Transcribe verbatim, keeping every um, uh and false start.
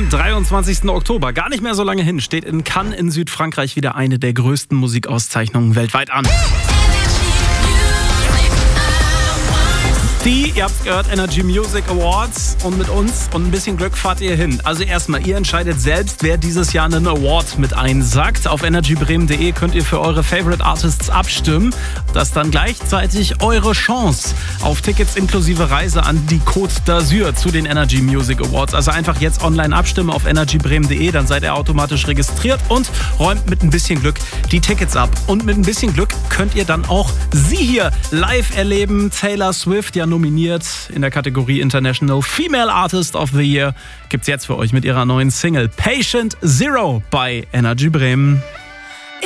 Am dreiundzwanzigsten Oktober, gar nicht mehr so lange hin, steht in Cannes in Südfrankreich wieder eine der größten Musikauszeichnungen weltweit an. Die, ihr habt gehört, Energy Music Awards, und mit uns und ein bisschen Glück fahrt ihr hin. Also erstmal, ihr entscheidet selbst, wer dieses Jahr einen Award mit einsackt. Auf energy bremen punkt de könnt ihr für eure Favorite Artists abstimmen. Das ist dann gleichzeitig eure Chance auf Tickets inklusive Reise an die Côte d'Azur zu den Energy Music Awards. Also einfach jetzt online abstimmen auf energy bremen punkt de, dann seid ihr automatisch registriert und räumt mit ein bisschen Glück die Tickets ab. Und mit ein bisschen Glück könnt ihr dann auch sie hier live erleben. Taylor Swift, ja nominiert in der Kategorie International Female Artist of the Year, gibt's jetzt für euch mit ihrer neuen Single Patient Zero bei Energy Bremen.